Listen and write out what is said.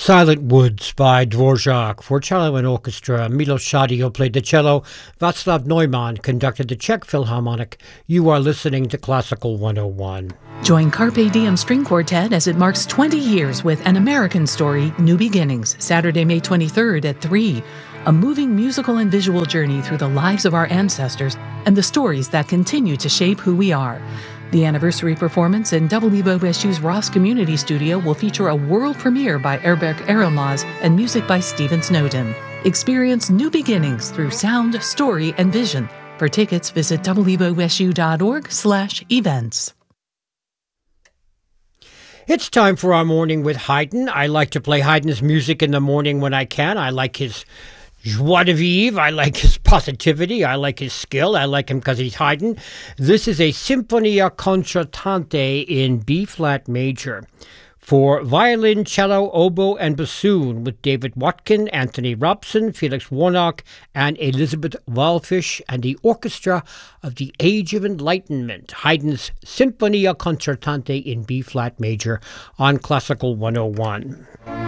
Silent Woods by Dvorak for cello and orchestra. Milos Shadio played the cello. Václav Neumann conducted the Czech Philharmonic. You are listening to Classical 101. Join Carpe Diem String Quartet as it marks 20 years with An American Story, New Beginnings, Saturday, May 23rd at 3. A moving musical and visual journey through the lives of our ancestors and the stories that continue to shape who we are. The anniversary performance in WOSU's Ross Community Studio will feature a world premiere by Erberk Erilmaz and music by Stephen Snowden. Experience new beginnings through sound, story, and vision. For tickets, visit wosu.org/events. It's time for our morning with Haydn. I like to play Haydn's music in the morning when I can. I like his joie de vivre. I like his positivity. I like his skill. I like him because he's Haydn. This is a Sinfonia Concertante in B-flat major for violin, cello, oboe, and bassoon with David Watkin, Anthony Robson, Felix Warnock, and Elizabeth Walfish, and the Orchestra of the Age of Enlightenment. Haydn's Sinfonia Concertante in B-flat major on Classical 101.